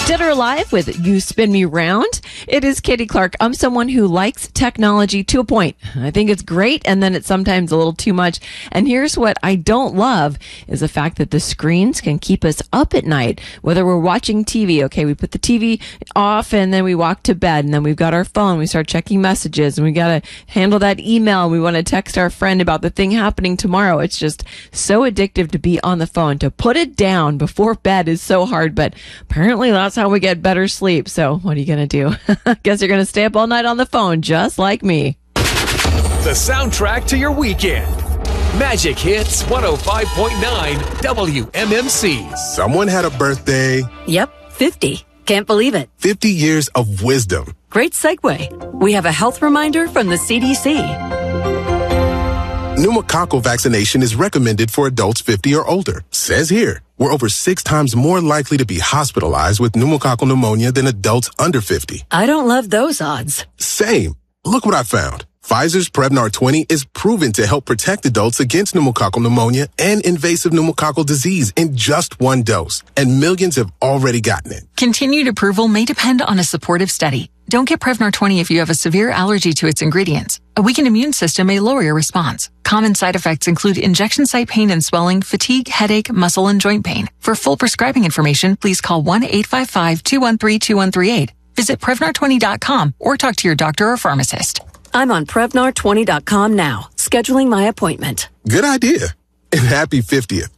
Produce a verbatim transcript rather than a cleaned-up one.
Dead or Alive with You Spin Me Round. It is Katie Clark. I'm someone who likes technology to a point. I think it's great, and then it's sometimes a little too much. And here's what I don't love is the fact that the screens can keep us up at night, whether we're watching T V. Okay, we put the T V off and then we walk to bed, and then we've got our phone. We start checking messages, and we got to handle that email. We want to text our friend about the thing happening tomorrow. It's just so addictive to be on the phone. To put it down before bed is so hard, but apparently that's how we get better sleep. So what are you going to do? Guess you're going to stay up all night on the phone, just like me. The soundtrack to your weekend. Magic Hits one oh five point nine W M M C. Someone had a birthday. Yep, fifty. Can't believe it. fifty years of wisdom. Great segue. We have a health reminder from the C D C. Pneumococcal vaccination is recommended for adults fifty or older. Says here, we're over six times more likely to be hospitalized with pneumococcal pneumonia than adults under fifty. I don't love those odds. Same. Look what I found. Pfizer's Prevnar twenty is proven to help protect adults against pneumococcal pneumonia and invasive pneumococcal disease in just one dose. And millions have already gotten it. Continued approval may depend on a supportive study. Don't get Prevnar twenty if you have a severe allergy to its ingredients. A weakened immune system may lower your response. Common side effects include injection site pain and swelling, fatigue, headache, muscle, and joint pain. For full prescribing information, please call one eight five five, two one three, two one three eight. Visit Prevnar twenty dot com or talk to your doctor or pharmacist. I'm on Prevnar twenty dot com now, scheduling my appointment. Good idea. And happy fiftieth.